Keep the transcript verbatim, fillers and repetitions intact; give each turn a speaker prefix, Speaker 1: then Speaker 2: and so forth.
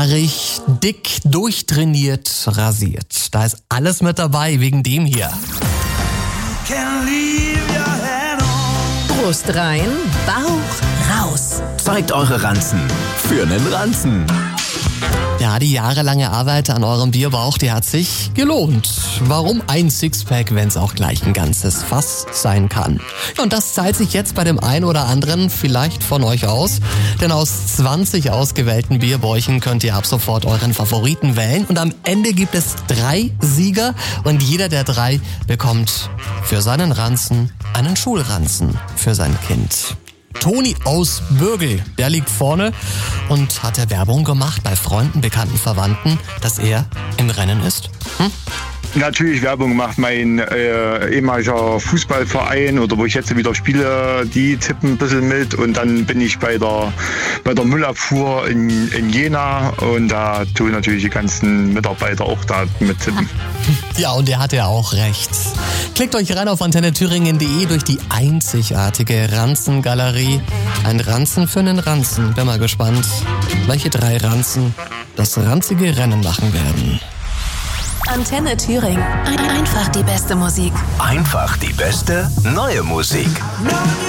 Speaker 1: haarig, dick, durchtrainiert, rasiert. Da ist alles mit dabei wegen dem hier.
Speaker 2: Brust rein, Bauch raus.
Speaker 3: Zeigt eure Ranzen für nen Ranzen.
Speaker 1: Ja, die jahrelange Arbeit an eurem Bierbauch, die hat sich gelohnt. Warum ein Sixpack, wenn es auch gleich ein ganzes Fass sein kann? Und das zahlt sich jetzt bei dem einen oder anderen vielleicht von euch aus. Denn aus zwanzig ausgewählten Bierbäuchen könnt ihr ab sofort euren Favoriten wählen. Und am Ende gibt es drei Sieger. Und jeder der drei bekommt für seinen Ranzen einen Schulranzen für sein Kind. Toni aus Bürgel, der liegt vorne und hat ja Werbung gemacht bei Freunden, Bekannten, Verwandten, dass er im Rennen ist. Hm?
Speaker 4: Natürlich Werbung macht mein äh, ehemaliger Fußballverein oder wo ich jetzt wieder spiele, die tippen ein bisschen mit und dann bin ich bei der bei der Müllabfuhr in, in Jena und da tun natürlich die ganzen Mitarbeiter auch da mit tippen.
Speaker 1: Ja, und er hat ja auch recht. Klickt euch rein auf antenne thüringen punkt de durch die einzigartige Ranzengalerie. Ein Ranzen für einen Ranzen. Bin mal gespannt, welche drei Ranzen das ranzige Rennen machen werden.
Speaker 2: Antenne Thüringen. Einfach die beste Musik.
Speaker 3: Einfach die beste neue Musik.